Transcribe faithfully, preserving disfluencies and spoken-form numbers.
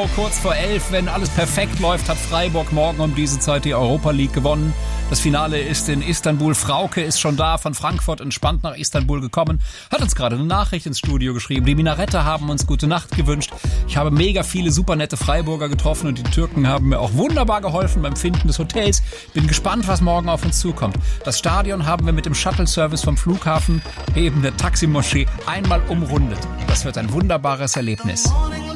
Genau kurz vor elf, wenn alles perfekt läuft, hat Freiburg morgen um diese Zeit die Europa League gewonnen. Das Finale ist in Istanbul. Frauke ist schon da, von Frankfurt entspannt nach Istanbul gekommen, hat uns gerade eine Nachricht ins Studio geschrieben. Die Minarette haben uns gute Nacht gewünscht. Ich habe mega viele super nette Freiburger getroffen und die Türken haben mir auch wunderbar geholfen beim Finden des Hotels. Bin gespannt, was morgen auf uns zukommt. Das Stadion haben wir mit dem Shuttle-Service vom Flughafen, eben der Taximoschee, einmal umrundet. Das wird ein wunderbares Erlebnis.